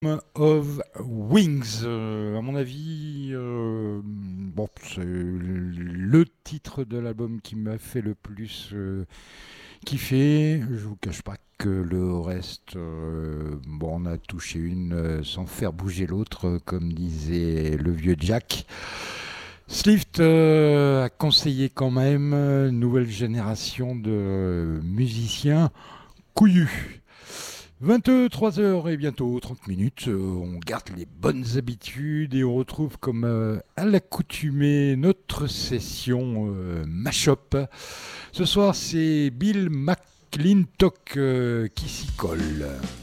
of Wings. À mon avis, bon, c'est le titre de l'album qui m'a fait le plus kiffer. Je vous cache pas que le reste, bon, on a touché une sans faire bouger l'autre, comme disait le vieux Jack. Slift a conseillé quand même nouvelle génération de musiciens couillus. 23 heures et bientôt 30 minutes, on garde les bonnes habitudes et on retrouve comme à l'accoutumée notre session Mashup. Ce soir c'est Bill McClintock qui s'y colle.